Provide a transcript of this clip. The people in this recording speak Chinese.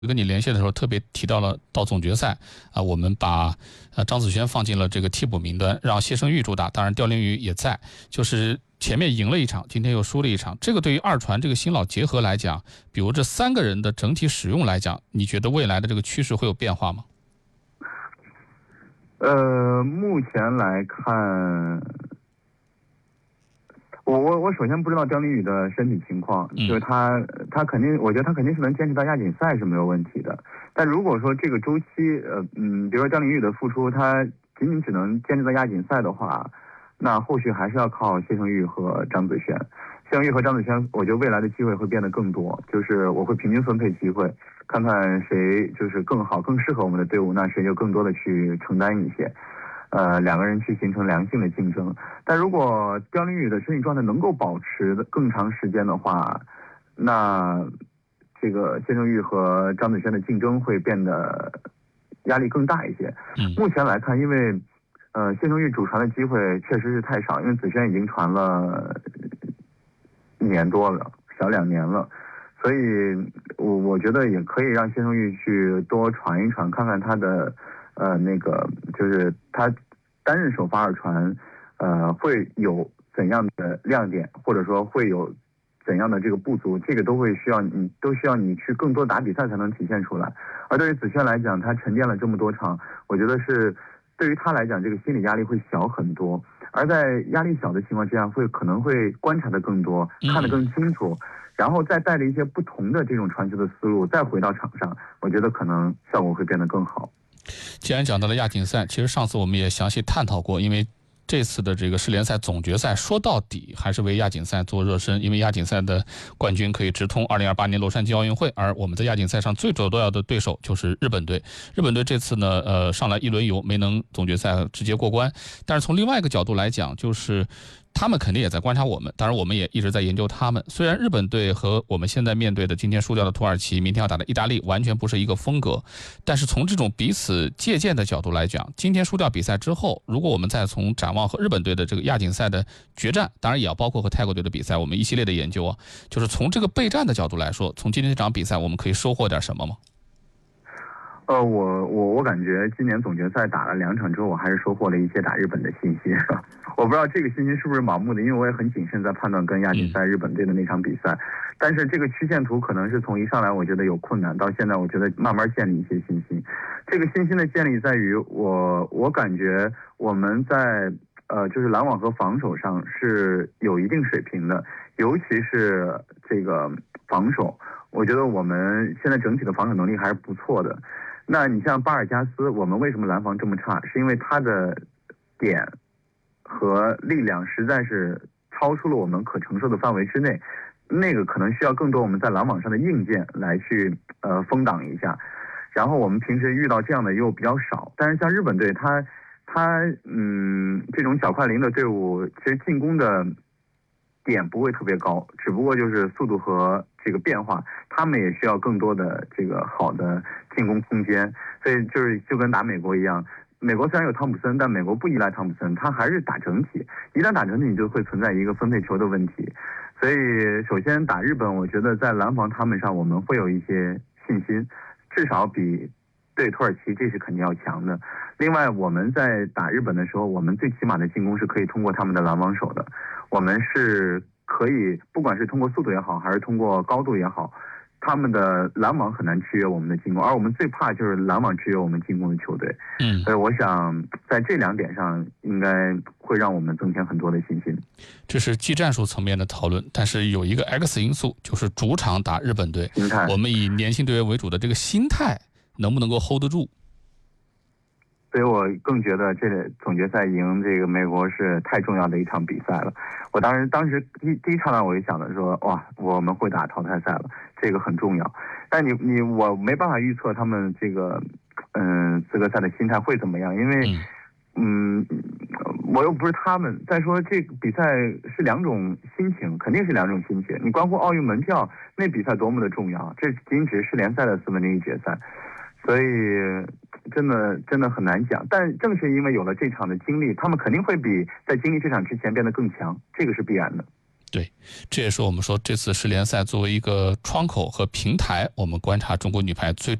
跟你连线的时候特别提到了到总决赛我们把张子萱放进了这个替补名单，让谢胜玉主打，当然刁玲雨也在，就是前面赢了一场，今天又输了一场。这个对于二传这个新老结合来讲，比如这3个人的整体使用来讲，你觉得未来的这个趋势会有变化吗？ 目前来看，我首先不知道刁玲雨的身体情况，就是他肯定，我觉得他肯定是能坚持到亚锦赛是没有问题的。但如果说这个周期，比如说刁玲雨的付出，他仅仅只能坚持到亚锦赛的话，那后续还是要靠谢胜玉和张子萱。谢胜玉和张子萱，我觉得未来的机会会变得更多，就是我会平均分配机会，看看谁就是更好、更适合我们的队伍，那谁就更多的去承担一些。2个人去形成良性的竞争。但如果刁玲雨的身体状态能够保持的更长时间的话，那这个谢胜玉和张子萱的竞争会变得压力更大一些。目前来看，因为谢胜玉主传的机会确实是太少，因为子萱已经传了1年多了，小2年了。所以我觉得也可以让谢胜玉去多传一传，看看他的那个就是他担任首发二传，会有怎样的亮点，或者说会有怎样的这个不足，这个都需要你去更多打比赛才能体现出来。而对于子萱来讲，他沉淀了这么多场，我觉得是对于他来讲，这个心理压力会小很多。而在压力小的情况之下，可能会观察的更多，看得更清楚。然后再带着一些不同的这种传球的思路，再回到场上，我觉得可能效果会变得更好。 既然讲到了亚锦赛，其实上次我们也详细探讨过，因为这次的这个世联赛总决赛说到底还是为亚锦赛做热身，因为亚锦赛的冠军可以直通2028年洛杉矶奥运会，而我们在亚锦赛上最主要的对手就是日本队。日本队这次呢，上来一轮游没能总决赛直接过关，但是从另外一个角度来讲，就是他们肯定也在观察我们，当然我们也一直在研究他们。虽然日本队和我们现在面对的今天输掉的土耳其，明天要打的意大利完全不是一个风格，但是从这种彼此借鉴的角度来讲，今天输掉比赛之后，如果我们再从展望和日本队的这个亚锦赛的决战，当然也要包括和泰国队的比赛，我们一系列的研究就是从这个备战的角度来说，从今天这场比赛我们可以收获点什么吗？ 我感觉今年总决赛打了2场之后，我还是收获了一些打日本的信心。我不知道这个信心是不是盲目的，因为我也很谨慎在判断跟亚锦赛日本队的那场比赛。但是这个曲线图可能是从一上来我觉得有困难，到现在我觉得慢慢建立一些信心。这个信心的建立在于我感觉我们在就是拦网和防守上是有一定水平的，尤其是这个防守，我觉得我们现在整体的防守能力还是不错的。那你像巴尔加斯，我们为什么拦防这么差？是因为他的点和力量实在是超出了我们可承受的范围之内，那个可能需要更多我们在拦网上的硬件来去封挡一下。然后我们平时遇到这样的又比较少，但是像日本队，他这种小快灵的队伍，其实进攻的点不会特别高，只不过就是速度和这个变化，他们也需要更多的这个好的进攻空间。所以就跟打美国一样，美国虽然有汤普森，但美国不依赖汤普森，他还是打整体。一旦打整体，你就会存在一个分配球的问题。所以首先打日本，我觉得在拦防他们上我们会有一些信心，至少比对土耳其这是肯定要强的。另外我们在打日本的时候，我们最起码的进攻是可以通过他们的拦网手的，我们是可以不管是通过速度也好，还是通过高度也好，他们的拦网很难制约我们的进攻，而我们最怕就是拦网制约我们进攻的球队。所以我想在这2点上应该会让我们增添很多的信心。 这是技战术层面的讨论，但是有一个 X 因素，就是主场打日本队， 心态， 我们以年轻队员为主的这个心态能不能够 hold 得住？ 所以我更觉得这总决赛赢这个美国是太重要的一场比赛了。我当时第一场呢，我就想着说，哇，我们会打淘汰赛了，这个很重要。但我没办法预测他们这个资格赛的心态会怎么样，因为我又不是他们。再说这个比赛是2种心情，肯定是2种心情。你关乎奥运门票，那比赛多么的重要，这仅只是世联赛的1/4决赛，所以真的很难讲。但正是因为有了这场的经历，他们肯定会比在经历这场之前变得更强，这个是必然的。 对，这也是我们说这次世联赛作为一个窗口和平台，我们观察中国女排最